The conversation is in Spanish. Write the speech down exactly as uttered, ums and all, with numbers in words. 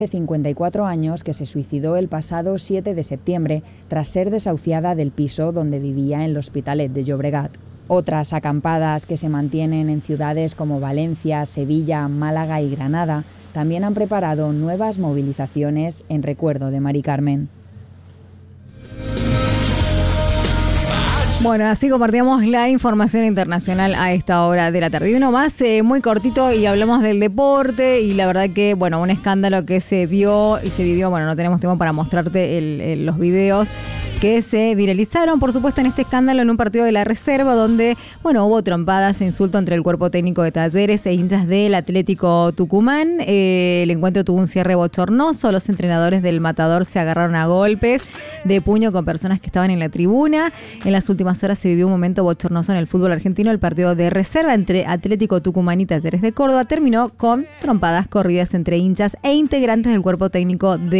de cincuenta y cuatro años que se suicidó el pasado siete de septiembre tras ser desahuciada del piso donde vivía en l'Hospitalet de Llobregat. Otras acampadas que se mantienen en ciudades como Valencia, Sevilla, Málaga y Granada también han preparado nuevas movilizaciones en recuerdo de Mari Carmen. Bueno, así compartíamos la información internacional a esta hora de la tarde. Y uno más, eh, muy cortito, y hablamos del deporte. Y la verdad que, bueno, un escándalo que se vio y se vivió. Bueno, no tenemos tiempo para mostrarte el, el, los videos que se viralizaron, por supuesto, en este escándalo en un partido de la reserva donde, bueno, hubo trompadas e insulto entre el cuerpo técnico de Talleres e hinchas del Atlético Tucumán. Eh, el encuentro tuvo un cierre bochornoso. Los entrenadores del Matador se agarraron a golpes de puño con personas que estaban en la tribuna. En las últimas horas se vivió un momento bochornoso en el fútbol argentino. El partido de reserva entre Atlético Tucumán y Talleres de Córdoba terminó con trompadas corridas entre hinchas e integrantes del cuerpo técnico de